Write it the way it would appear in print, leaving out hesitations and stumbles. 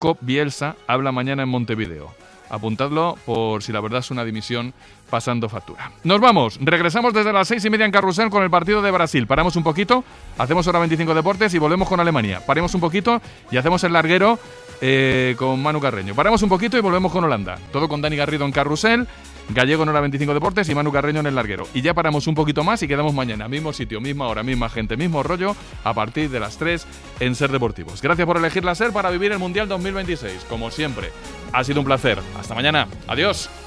Marco Bielsa habla mañana en Montevideo. Apuntadlo por si la verdad es una dimisión pasando factura. Nos vamos, regresamos desde las 6:30 en Carrusel con el partido de Brasil. Paramos un poquito, hacemos hora 25 deportes y volvemos con Alemania. Paremos un poquito y hacemos el larguero con Manu Carreño. Paramos un poquito y volvemos con Holanda. Todo con Dani Garrido en Carrusel, Gallego en hora 25 deportes y Manu Carreño en el larguero. Y ya paramos un poquito más y quedamos mañana. Mismo sitio, misma hora, misma gente, mismo rollo, a partir de las 3 en Ser Deportivos. Gracias por elegir la SER para vivir el Mundial 2026. Como siempre, ha sido un placer. Hasta mañana. Adiós.